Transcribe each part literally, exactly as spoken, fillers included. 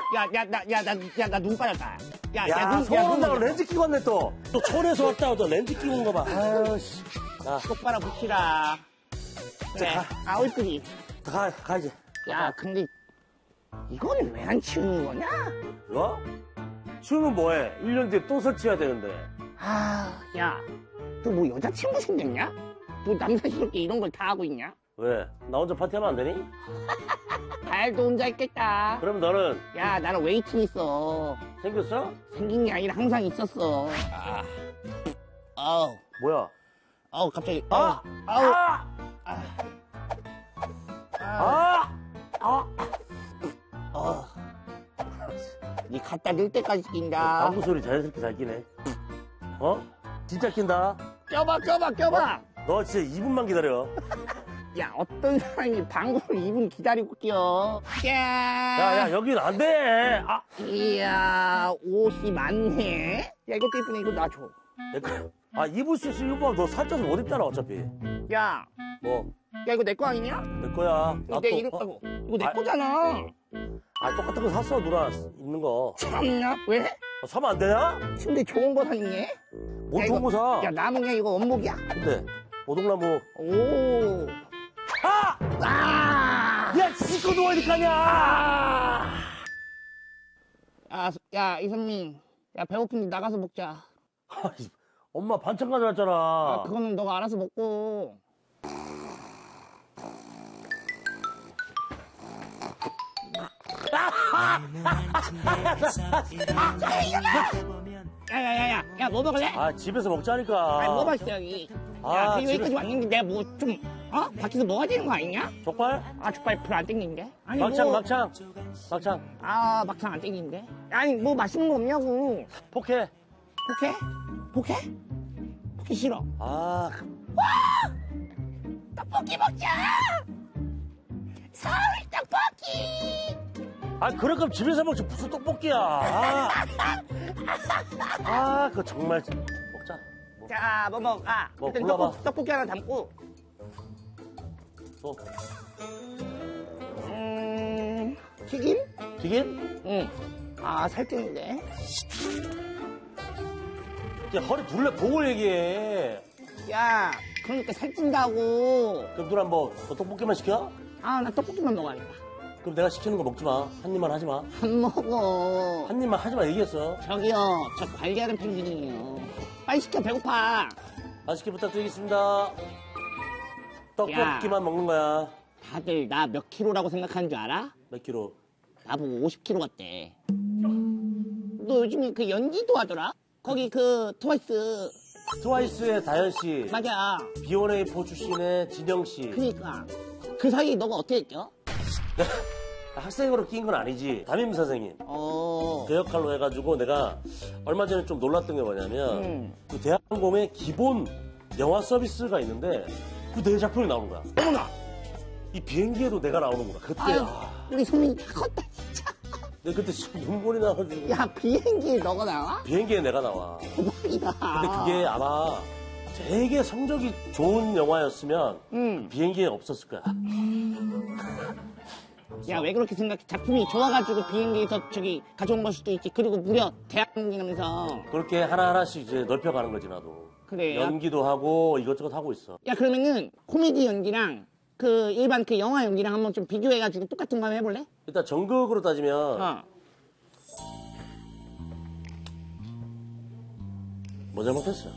야, 야, 나, 야, 나, 야, 나 눈 빠졌다. 야, 야, 야, 눈, 서울 눈, 온다고 눈. 렌즈 끼고 왔네, 또. 또 초에서 왔다고 또 렌즈 끼고 온 거 봐. 아유, 씨. 야, 똑바로 붙이라. 그래. 가. 아, 얼굴이. 가, 가, 이제. 야, 근데, 이거는 왜 안 치우는 거냐? 이거? 치우면 뭐해? 일 년 뒤에 또 설치해야 되는데. 아, 야, 너 뭐 여자친구 생겼냐? 너 남사스럽게 이런 걸 다 하고 있냐? 왜? 나 혼자 파티하면 안 되니? 발도 혼자 있겠다. 그럼 너는 야, 나는 웨이팅 있어. 생겼어? 생긴 게 아니라 항상 있었어. 아, 아우, 뭐야? 아우, 갑자기. 아! 아우, 아! 아우, 아! 아! 어. 니 갖다 넣을 때까지 낀다. 방구 소리 자연스럽게 잘 끼네. 어? 진짜 낀다. 껴봐, 껴봐, 껴봐. 너 진짜 이 분만 기다려. 야, 어떤 사람이 방구를 이 분 기다리고 끼어. 야, 야, 야, 여긴 안 돼. 아! 이야, 옷이 많네. 야, 이것도 예쁘네. 이거 나 줘. 내 거. 아, 입을 수 있어, 입어. 너 살쪄서 못 입잖아, 어차피. 야, 뭐, 야, 이거 내 거 아니냐? 내 거야. 이거 내 이름, 어? 아이고, 이거 내 아, 거잖아. 아, 똑같은 거 샀어, 누나. 입는 거. 참나? 왜? 아, 사면 안 되냐? 근데 좋은 거 샀니? 뭔 야, 좋은 거 사? 야, 나무냐? 이거 원목이야? 근데, 오동나무. 오. 아! 아! 야, 씻고 누워야 될 거 아니야! 아! 야, 야, 이선민. 야, 배고픈데 나가서 먹자. 아, 엄마 반찬 가져왔잖아. 아, 그거는 너가 알아서 먹고. 야야야야, 야 뭐 먹을래? 아, 집에서 먹자니까. 아니 뭐 맛있어 여기. 아, 야, 집에- 여기까지 왔는데 내가 뭐 좀 어? 밖에서 먹어야 되는 거 아니냐? 족발? 아 족발 별로 안 땡기는데? 아니 막창, 뭐, 막창. 막창. 아 막창 안 땡기는데? 아니 뭐 맛있는 거 없냐고. 포케. 포케? 포케? 포케 싫어. 아, 떡볶이 먹자. 서울 떡볶이. 아, 그럴 거면 집에서 먹지. 무슨 떡볶이야. 아, 아 그거 정말. 먹자. 뭐, 자, 뭐 먹을까? 뭐, 일단 골라봐. 떡볶이, 떡볶이 하나 담고. 뭐. 음, 튀김? 튀김? 응. 아, 살찌는데? 야, 허리 둘레 보고 얘기해. 야, 그러니까 살찐다고. 그럼 누나 뭐, 뭐 떡볶이만 시켜? 아, 나 떡볶이만 먹어야겠다. 그럼 내가 시키는 거 먹지 마. 한 입만 하지 마. 안 먹어. 한 입만 하지 마 얘기했어. 저기요, 저 관리하는 펭귄이에요. 빨리 시켜, 배고파. 맛있게 부탁드리겠습니다. 떡볶이만 먹는 거야. 다들 나 몇 킬로라고 생각하는 줄 알아? 몇 킬로? 나보고 오십 킬로 같대. 너 요즘에 그 연기도 하더라? 거기 그 트와이스. 트와이스의 다현 씨, 맞아. 비원에이포 출신의 진영 씨. 그니까. 그 사이에 너가 어떻게 껴? 학생으로 낀 건 아니지. 담임 선생님. 어. 그 역할로 해가지고 내가 얼마 전에 좀 놀랐던 게 뭐냐면 음. 그 대한항공의 기본 영화 서비스가 있는데 그 내 작품이 나오는 거야. 어머나. 이 비행기에도 내가 나오는구나. 그때 아유, 아, 우리 소민이 다 컸다, 진짜. 내가 그때 진짜 눈물이 나가지고 야, 비행기에 너가 나와? 비행기에 내가 나와. 대박이다. 근데 그게 아마 되게 성적이 좋은 영화였으면 응. 비행기에 없었을 거야. 야, 왜 그렇게 생각해? 작품이 좋아가지고 비행기에서 저기 가져온 걸 수도 있지. 그리고 무려 대한민국이라면서. 그렇게 하나하나씩 이제 넓혀가는 거지 나도. 그래요? 연기도 하고 이것저것 하고 있어. 야, 그러면은 코미디 연기랑 그 일반 그 영화 연기랑 한번 좀 비교해가지고 똑같은 거 한번 해볼래? 일단 전극으로 따지면 어. 뭐 잘못했어?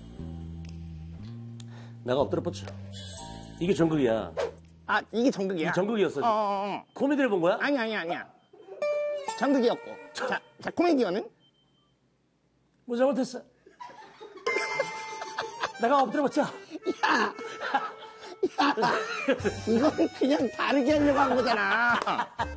내가 엎드려 뻗쳐. 이게 전극이야. 아, 이게 정극이야? 이 전극이었어. 어, 어, 어. 코미디를 본 거야? 아니, 아니, 아니야. 정극이었고. 자, 자, 코미디어는? 뭐 잘못했어? 내가 엎드려 뻗쳐. 야! 야! 이건 그냥 다르게 하려고 한 거잖아.